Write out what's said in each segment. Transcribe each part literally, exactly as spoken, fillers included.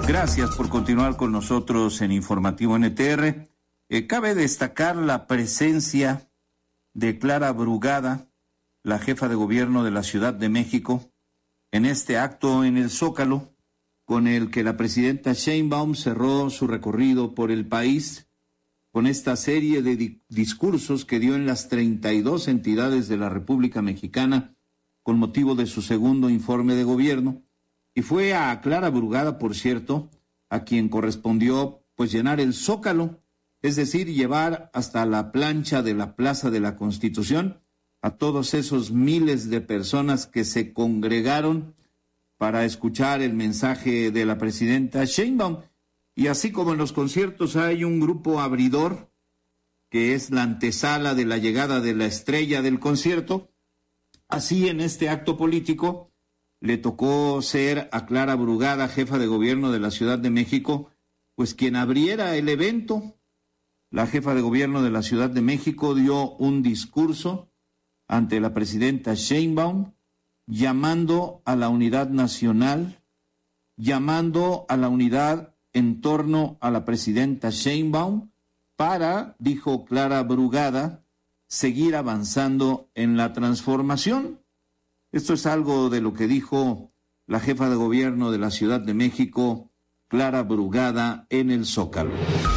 Gracias por continuar con nosotros en Informativo N T R. Eh, cabe destacar la presencia de Clara Brugada, la jefa de gobierno de la Ciudad de México, en este acto en el Zócalo, con el que la presidenta Sheinbaum cerró su recorrido por el país, con esta serie de di- discursos que dio en las treinta y dos entidades de la República Mexicana con motivo de su segundo informe de gobierno. Y fue a Clara Brugada, por cierto, a quien correspondió pues llenar el Zócalo, es decir, llevar hasta la plancha de la Plaza de la Constitución a todos esos miles de personas que se congregaron para escuchar el mensaje de la presidenta Sheinbaum. Y así como en los conciertos hay un grupo abridor, que es la antesala de la llegada de la estrella del concierto, así en este acto político le tocó ser a Clara Brugada, jefa de gobierno de la Ciudad de México, pues quien abriera el evento. La jefa de gobierno de la Ciudad de México dio un discurso ante la presidenta Sheinbaum, llamando a la unidad nacional, llamando a la unidad en torno a la presidenta Sheinbaum para, dijo Clara Brugada, seguir avanzando en la transformación. Esto es algo de lo que dijo la jefa de gobierno de la Ciudad de México, Clara Brugada, en el Zócalo.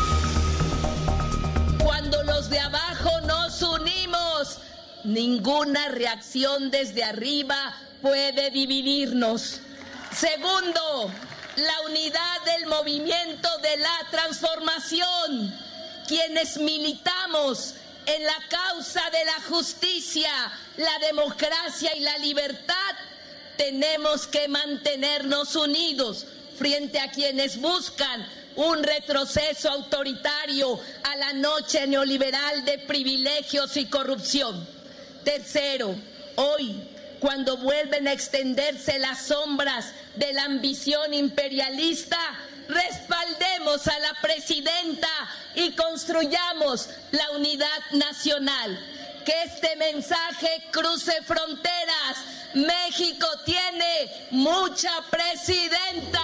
Cuando los de abajo nos unimos, ninguna reacción desde arriba puede dividirnos. Segundo, la unidad del movimiento de la transformación. Quienes militamos en la causa de la justicia, la democracia y la libertad, tenemos que mantenernos unidos frente a quienes buscan un retroceso autoritario a la noche neoliberal de privilegios y corrupción. Tercero, hoy, cuando vuelven a extenderse las sombras de la ambición imperialista, respaldemos a la presidenta y construyamos la unidad nacional. Que este mensaje cruce fronteras. México tiene mucha presidenta.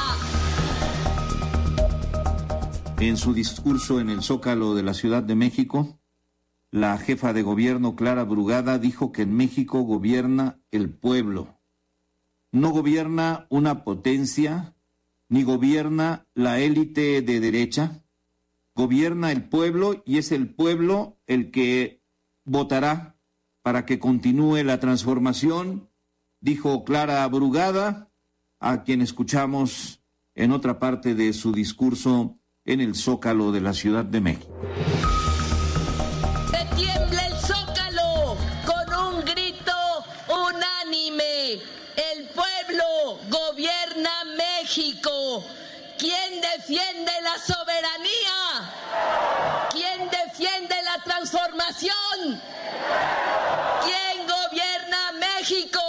En su discurso en el Zócalo de la Ciudad de México, la jefa de gobierno Clara Brugada dijo que en México gobierna el pueblo. No gobierna una potencia, ni gobierna la élite de derecha. Gobierna el pueblo y es el pueblo el que votará para que continúe la transformación, dijo Clara Brugada, a quien escuchamos en otra parte de su discurso en el Zócalo de la Ciudad de México. Que tiemble el Zócalo con un grito unánime. El pueblo gobierna México. ¿Quién defiende la soberanía? ¿Quién defiende la transformación? ¿Quién gobierna México?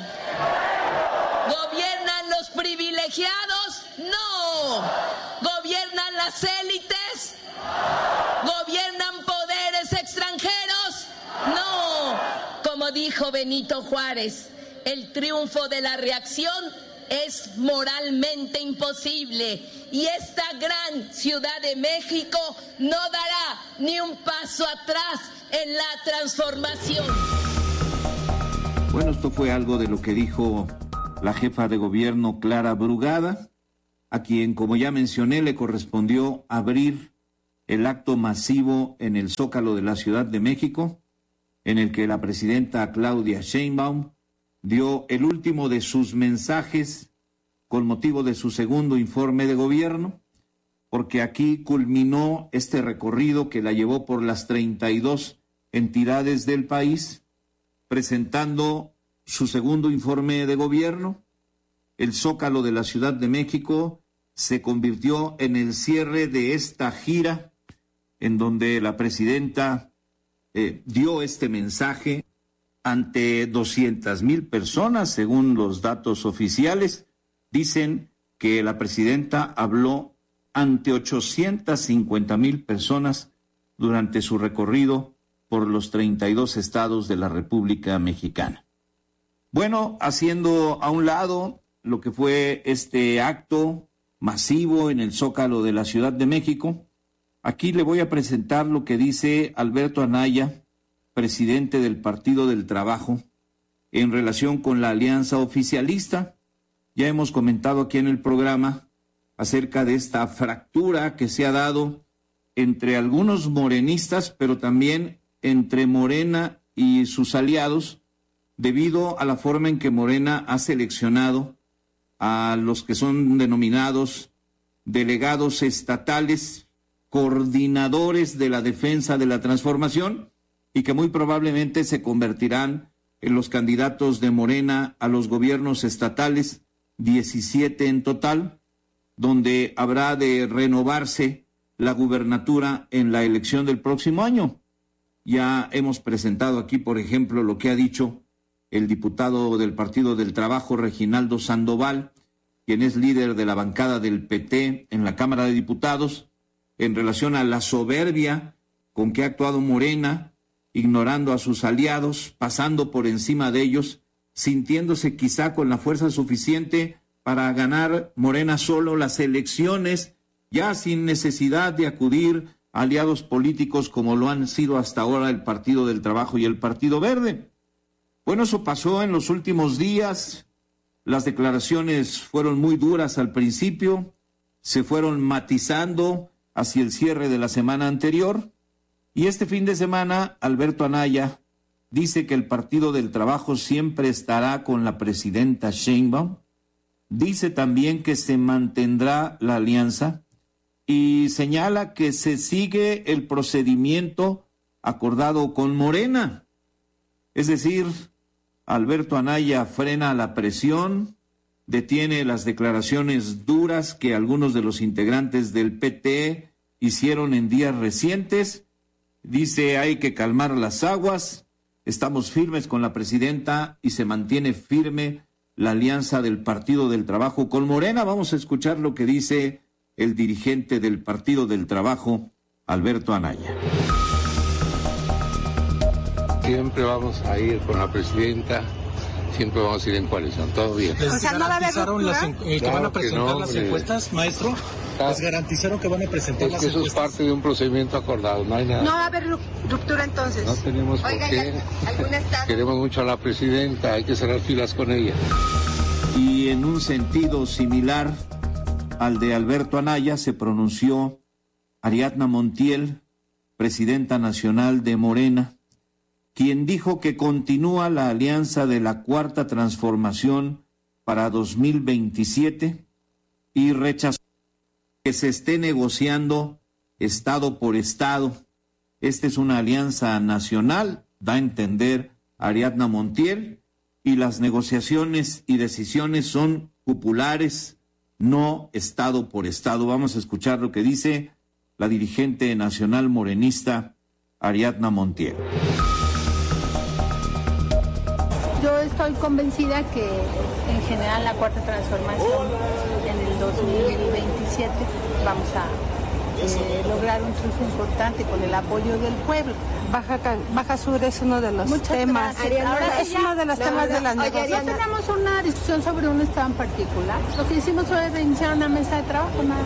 ¿Gobiernan los privilegiados? No. ¿Gobiernan las élites? ¿Gobiernan poderes extranjeros? No. Como dijo Benito Juárez, el triunfo de la reacción es moralmente imposible y esta gran Ciudad de México no dará ni un paso atrás en la transformación. Bueno, esto fue algo de lo que dijo la jefa de gobierno Clara Brugada, a quien, como ya mencioné, le correspondió abrir el acto masivo en el Zócalo de la Ciudad de México, en el que la presidenta Claudia Sheinbaum dio el último de sus mensajes con motivo de su segundo informe de gobierno, porque aquí culminó este recorrido que la llevó por las treinta y dos entidades del país, presentando su segundo informe de gobierno. El Zócalo de la Ciudad de México se convirtió en el cierre de esta gira, en donde la presidenta eh, dio este mensaje ante doscientas mil personas, según los datos oficiales. Dicen que la presidenta habló ante ochocientas cincuenta mil personas durante su recorrido por los treinta y dos estados de la República Mexicana. Bueno, haciendo a un lado lo que fue este acto masivo en el Zócalo de la Ciudad de México. Aquí le voy a presentar lo que dice Alberto Anaya, presidente del Partido del Trabajo, en relación con la alianza oficialista. Ya hemos comentado aquí en el programa acerca de esta fractura que se ha dado entre algunos morenistas, pero también entre Morena y sus aliados, debido a la forma en que Morena ha seleccionado a los que son denominados delegados estatales, coordinadores de la defensa de la transformación, y que muy probablemente se convertirán en los candidatos de Morena a los gobiernos estatales, diecisiete en total, donde habrá de renovarse la gubernatura en la elección del próximo año. Ya hemos presentado aquí, por ejemplo, lo que ha dicho el diputado del Partido del Trabajo, Reginaldo Sandoval, quien es líder de la bancada del P T en la Cámara de Diputados, en relación a la soberbia con que ha actuado Morena, ignorando a sus aliados, pasando por encima de ellos, sintiéndose quizá con la fuerza suficiente para ganar Morena solo las elecciones, ya sin necesidad de acudir a aliados políticos como lo han sido hasta ahora el Partido del Trabajo y el Partido Verde. Bueno, eso pasó en los últimos días. Las declaraciones fueron muy duras al principio, se fueron matizando hacia el cierre de la semana anterior, y este fin de semana Alberto Anaya dice que el Partido del Trabajo siempre estará con la presidenta Sheinbaum. Dice también que se mantendrá la alianza y señala que se sigue el procedimiento acordado con Morena. Es decir, Alberto Anaya frena la presión, detiene las declaraciones duras que algunos de los integrantes del P T hicieron en días recientes. Dice, hay que calmar las aguas, estamos firmes con la presidenta y se mantiene firme la alianza del Partido del Trabajo con Morena. Vamos a escuchar lo que dice el dirigente del Partido del Trabajo, Alberto Anaya. Siempre vamos a ir con la presidenta, siempre vamos a ir en coalición, todo bien. ¿Les o sea, garantizaron ¿no las, eh, que claro van a presentar no, las encuestas, maestro? ¿Les garantizaron que van a presentar es las que encuestas? Eso es parte de un procedimiento acordado, no hay nada. No va a haber ruptura entonces. No tenemos Oiga, por qué. ¿algún estado? Queremos mucho a la presidenta, hay que cerrar filas con ella. Y en un sentido similar al de Alberto Anaya se pronunció Ariadna Montiel, presidenta nacional de Morena, quien dijo que continúa la alianza de la Cuarta Transformación para dos mil veintisiete y rechazó que se esté negociando estado por estado. Esta es una alianza nacional, da a entender Ariadna Montiel, y las negociaciones y decisiones son populares, no estado por estado. Vamos a escuchar lo que dice la dirigente nacional morenista Ariadna Montiel. Yo estoy convencida que en general la Cuarta Transformación en el dos mil veintisiete vamos a eh, lograr un triunfo importante con el apoyo del pueblo. Baja, Baja Sur es uno de los Muchas temas. Ariana, ahora es uno de los temas de las negociaciones. No tenemos una discusión sobre un estado en particular. Lo que hicimos fue reiniciar una mesa de trabajo nada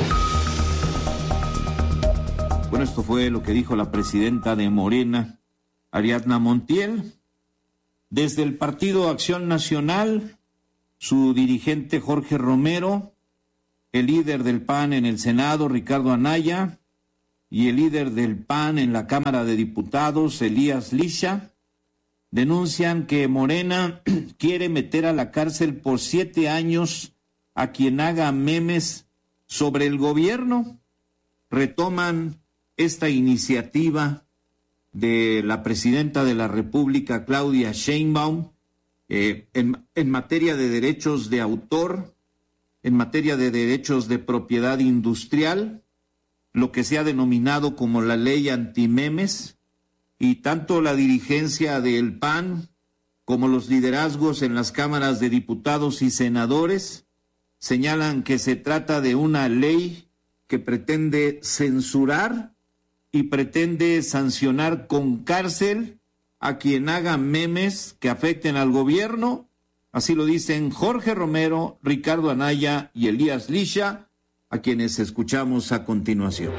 más. Bueno, esto fue lo que dijo la presidenta de Morena, Ariadna Montiel. Desde el Partido Acción Nacional, su dirigente Jorge Romero, el líder del P A N en el Senado, Ricardo Anaya, y el líder del P A N en la Cámara de Diputados, Elías Lisha, denuncian que Morena quiere meter a la cárcel por siete años a quien haga memes sobre el gobierno. Retoman esta iniciativa de la presidenta de la República, Claudia Sheinbaum, eh, en, en materia de derechos de autor, en materia de derechos de propiedad industrial, lo que se ha denominado como la ley antimemes, y tanto la dirigencia del P A N como los liderazgos en las cámaras de diputados y senadores señalan que se trata de una ley que pretende censurar y pretende sancionar con cárcel a quien haga memes que afecten al gobierno Así lo dicen Jorge Romero, Ricardo Anaya y Elías Lisha, a quienes escuchamos a continuación.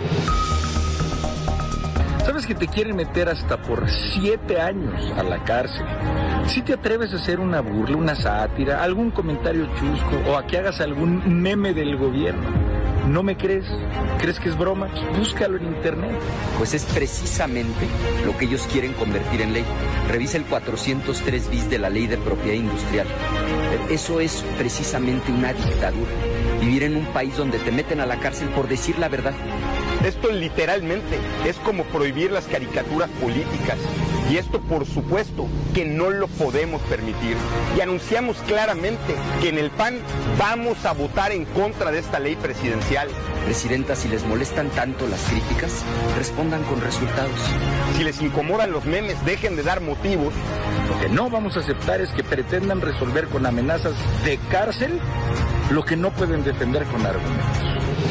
¿Sabes que te quieren meter hasta por siete años a la cárcel? Si te atreves a hacer una burla, una sátira, algún comentario chusco o a que hagas algún meme del gobierno, ¿no me crees? ¿Crees que es broma? Búscalo en internet. Pues es precisamente lo que ellos quieren convertir en ley. Revisa el cuatrocientos tres bis de la Ley de Propiedad Industrial. Eso es precisamente una dictadura. Vivir en un país donde te meten a la cárcel por decir la verdad. Esto literalmente es como prohibir las caricaturas políticas. Y esto, por supuesto, que no lo podemos permitir. Y anunciamos claramente que en el P A N vamos a votar en contra de esta ley presidencial. Presidenta, si les molestan tanto las críticas, respondan con resultados. Si les incomodan los memes, dejen de dar motivos. Lo que no vamos a aceptar es que pretendan resolver con amenazas de cárcel lo que no pueden defender con argumentos.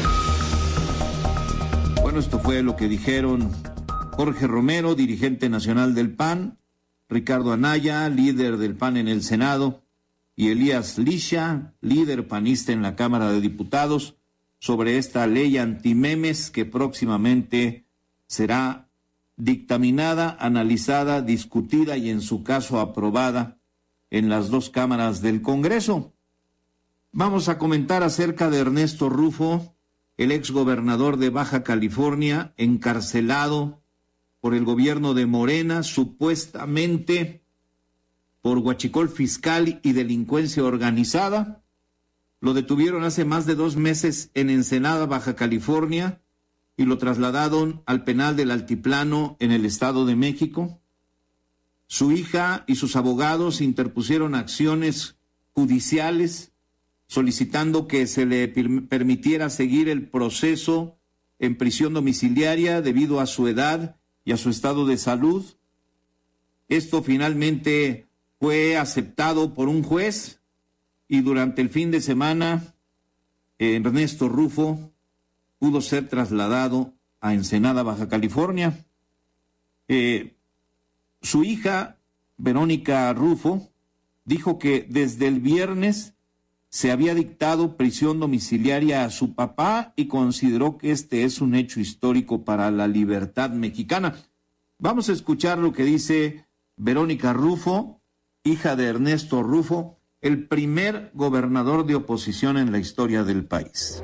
Bueno, esto fue lo que dijeron Jorge Romero, dirigente nacional del P A N, Ricardo Anaya, líder del P A N en el Senado, y Elías Lisha, líder panista en la Cámara de Diputados, sobre esta ley antimemes que próximamente será dictaminada, analizada, discutida y en su caso aprobada en las dos cámaras del Congreso. Vamos a comentar acerca de Ernesto Rufo, el exgobernador de Baja California, encarcelado por el gobierno de Morena, supuestamente por huachicol fiscal y delincuencia organizada. Lo detuvieron hace más de dos meses en Ensenada, Baja California, y lo trasladaron al penal del Altiplano en el Estado de México. Su hija y sus abogados interpusieron acciones judiciales solicitando que se le permitiera seguir el proceso en prisión domiciliaria debido a su edad y a su estado de salud. Esto finalmente fue aceptado por un juez y durante el fin de semana Ernesto Rufo pudo ser trasladado a Ensenada, Baja California. Eh, su hija, Verónica Rufo, dijo que desde el viernes se había dictado prisión domiciliaria a su papá y consideró que este es un hecho histórico para la libertad mexicana. Vamos a escuchar lo que dice Verónica Rufo, hija de Ernesto Rufo, el primer gobernador de oposición en la historia del país.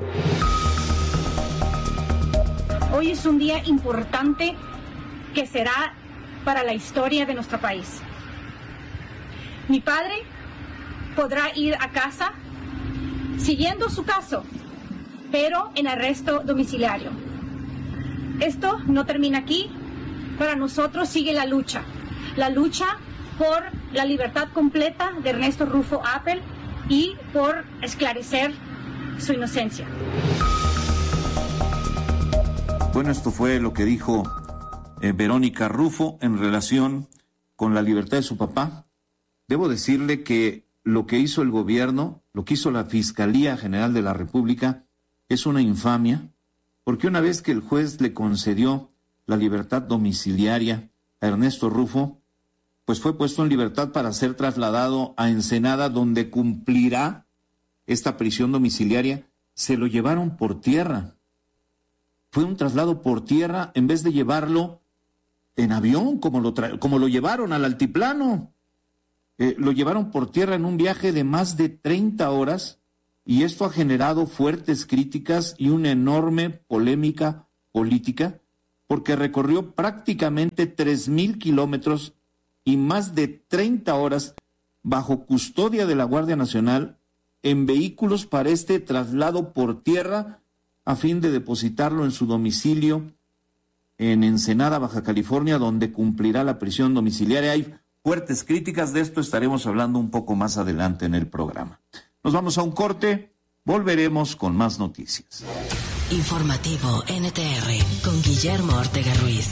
Hoy es un día importante que será para la historia de nuestro país. Mi padre podrá ir a casa siguiendo su caso, pero en arresto domiciliario. Esto no termina aquí. Para nosotros sigue la lucha, la lucha por la libertad completa de Ernesto Rufo Appel y por esclarecer su inocencia. Bueno, esto fue lo que dijo eh, Verónica Rufo en relación con la libertad de su papá. Debo decirle que lo que hizo el gobierno, lo que hizo la Fiscalía General de la República, es una infamia, porque una vez que el juez le concedió la libertad domiciliaria a Ernesto Rufo, pues fue puesto en libertad para ser trasladado a Ensenada, donde cumplirá esta prisión domiciliaria. Se lo llevaron por tierra. Fue un traslado por tierra en vez de llevarlo en avión, como lo, tra- como lo llevaron al altiplano. Eh, lo llevaron por tierra en un viaje de más de treinta horas y esto ha generado fuertes críticas y una enorme polémica política porque recorrió prácticamente tres mil kilómetros y más de treinta horas bajo custodia de la Guardia Nacional en vehículos para este traslado por tierra a fin de depositarlo en su domicilio en Ensenada, Baja California, donde cumplirá la prisión domiciliaria. Hay fuertes críticas, de esto estaremos hablando un poco más adelante en el programa. Nos vamos a un corte, volveremos con más noticias. Informativo N T R con Guillermo Ortega Ruiz.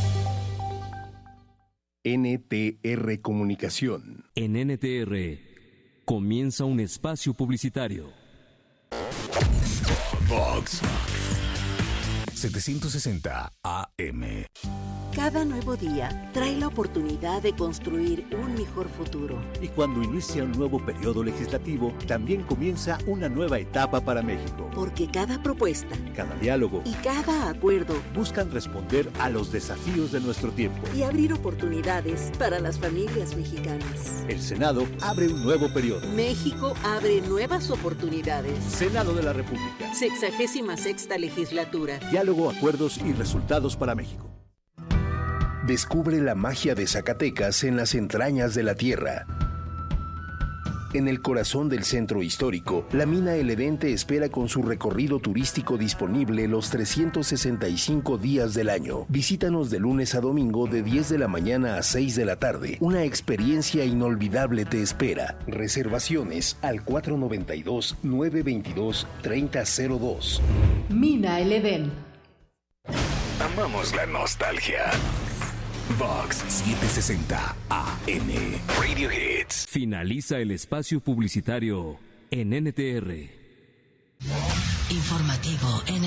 N T R Comunicación. En N T R comienza un espacio publicitario. Vox setecientos sesenta A M. Cada nuevo día trae la oportunidad de construir un mejor futuro. Y cuando inicia un nuevo periodo legislativo, también comienza una nueva etapa para México. Porque cada propuesta, cada diálogo y cada acuerdo buscan responder a los desafíos de nuestro tiempo y abrir oportunidades para las familias mexicanas. El Senado abre un nuevo periodo. México abre nuevas oportunidades. Senado de la República. Sexagésima sexta legislatura. Diálogo, acuerdos y resultados para México. Descubre la magia de Zacatecas en las entrañas de la tierra. En el corazón del centro histórico, la mina El Edén te espera con su recorrido turístico disponible los trescientos sesenta y cinco días del año. Visítanos de lunes a domingo de diez de la mañana a seis de la tarde. Una experiencia inolvidable te espera. Reservaciones al cuatro noventa y dos, nueve veintidós, treinta cero dos. Mina El Edén. Amamos la nostalgia. Vox setecientos sesenta A M. Radio Hits. Finaliza el espacio publicitario en N T R. Informativo N